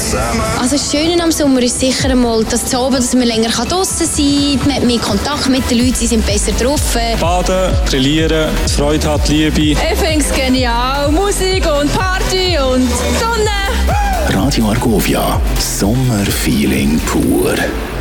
zusammen. Also das Schöne am Sommer ist sicher einmal, dass man länger draussen sein kann, man hat mehr Kontakt mit den Leuten, sie sind besser drauf. Baden, grillieren, Freude hat, Liebe. Ich finde es genial. Musik und Party und Sonne. Radio Argovia, Sommerfeeling pur.